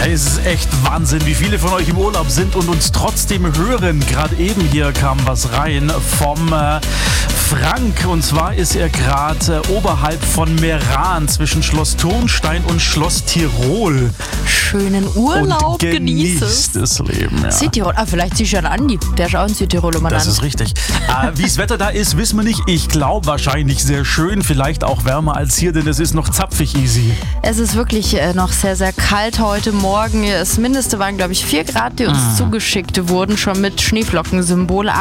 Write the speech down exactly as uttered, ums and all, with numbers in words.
Es ist echt Wahnsinn, wie viele von euch im Urlaub sind und uns trotzdem hören. Gerade eben hier kam was rein vom äh, Frank. Und zwar ist er gerade äh, oberhalb von Meran zwischen Schloss Thurnstein und Schloss Tirol. Schönen Urlaub, und genießt genieße das Leben. Ja. Südtirol. Ah, vielleicht siehst du ja einen Andi. Der ist auch in Südtirol um Das ist richtig. äh, Wie das Wetter da ist, wissen wir nicht. Ich glaube wahrscheinlich sehr schön. Vielleicht auch wärmer als hier, denn es ist noch zapfig easy. Es ist wirklich äh, noch sehr, sehr kalt heute Morgen. Das Mindeste waren, glaube ich, vier Grad, die uns Ah. zugeschickt wurden, schon mit Schneeflockensymbol.